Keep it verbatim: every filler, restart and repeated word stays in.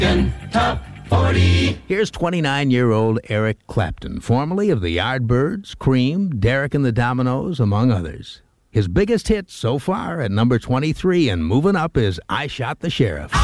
Top forty. Here's twenty-nine-year-old Eric Clapton, formerly of the Yardbirds, Cream, Derek and the Dominoes, among others. His biggest hit so far at number twenty-three and moving up is I Shot the Sheriff.